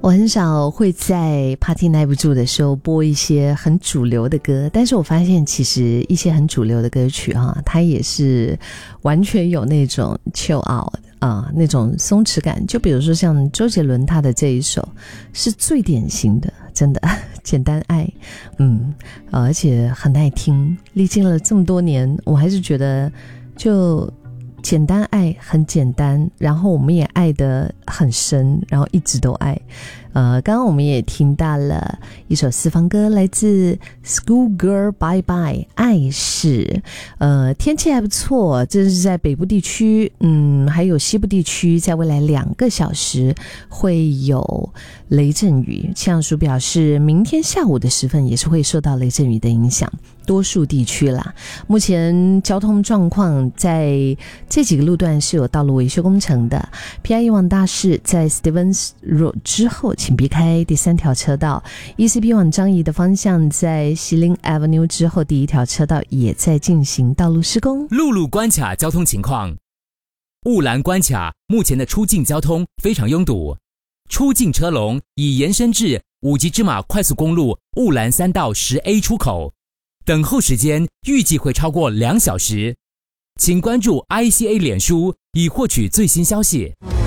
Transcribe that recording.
我很少会在 party 耐不住的时候播一些很主流的歌，但是我发现其实一些很主流的歌曲它也是完全有那种 chill out 那种松弛感。就比如说像周杰伦他的这一首是最典型的，真的简单爱，而且很耐听，历经了这么多年，我还是觉得就简单爱很简单，然后我们也爱得很深，然后一直都爱。刚刚我们也听到了一首私房歌，来自 Schoolgirl Bye Bye 爱是。天气还不错，这是在北部地区，还有西部地区，在未来2个小时会有雷阵雨。气象署表示，明天下午的时分也是会受到雷阵雨的影响，多数地区啦。目前交通状况在这几个路段是有道路维修工程的。PIE 往大市在 Stevens Road 之后，请避开第3条车道。ECP 往张仪的方向在西林 Avenue 之后，第1条车道也在进行道路施工。 陆路关卡交通情况：雾兰关卡目前的出境交通非常拥堵，出境车龙已延伸至5级芝马快速公路雾兰3道10A 出口，等候时间预计会超过2小时。请关注 ICA 脸书以获取最新消息。